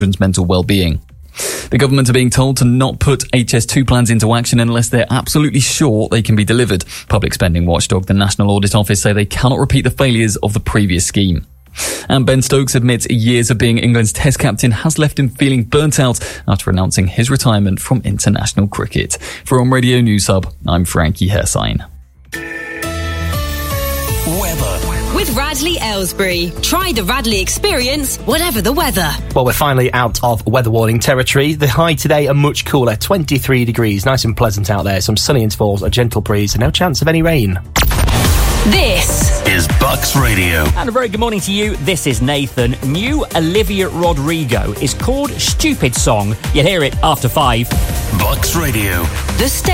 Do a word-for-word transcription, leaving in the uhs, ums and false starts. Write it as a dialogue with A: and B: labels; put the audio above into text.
A: children's mental well-being. The government are being told to not put H S two plans into action unless they're absolutely sure they can be delivered. Public spending watchdog, the National Audit Office, say they cannot repeat the failures of the previous scheme. And Ben Stokes admits years of being England's Test captain has left him feeling burnt out after announcing his retirement from international cricket. For On Radio News Hub, I'm Frankie Hersine.
B: Weather. With Radley Aylesbury. Try the Radley experience, whatever the weather.
C: Well, we're finally out of weather warning territory. The high today are much cooler, twenty-three degrees. Nice and pleasant out there. Some sunny intervals, a gentle breeze, and no chance of any rain.
B: This
D: is Bucks Radio.
E: And a very good morning to you. This is Nathan. New Olivia Rodrigo is called Stupid Song. You'll hear it after five.
D: Bucks Radio.
B: The